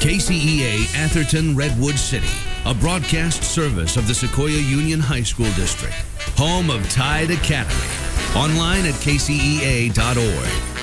KCEA Atherton Redwood City, a broadcast service of the Sequoia Union High School District, home of Tide Academy. Online at kcea.org.